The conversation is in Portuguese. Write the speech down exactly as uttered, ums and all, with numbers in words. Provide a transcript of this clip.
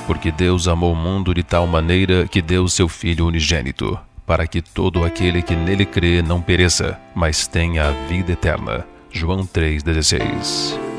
Porque Deus amou o mundo de tal maneira que deu seu Filho unigênito, para que todo aquele que nele crê não pereça, mas tenha a vida eterna. João três, dezesseis.